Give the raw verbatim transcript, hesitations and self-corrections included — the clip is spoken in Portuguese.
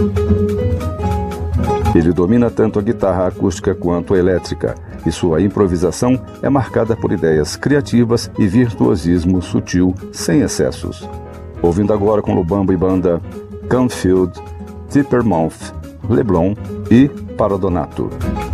Ele domina tanto a guitarra acústica quanto a elétrica, e sua improvisação é marcada por ideias criativas e virtuosismo sutil, sem excessos. Ouvindo agora com Lubambo e Banda, Canfield, Tippermouth, Leblon e Paradonato.